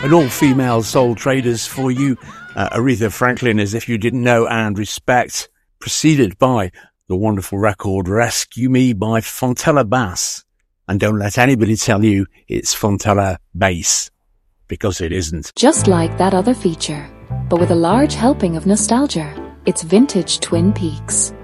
An all-female Soul Traders for you. Aretha Franklin, As If You Didn't Know, and Respect, preceded by the wonderful record Rescue Me by Fontella Bass. And don't let anybody tell you it's Fontella Bass, because it isn't. Just like that other feature, but with a large helping of nostalgia, it's vintage Twin Peaks.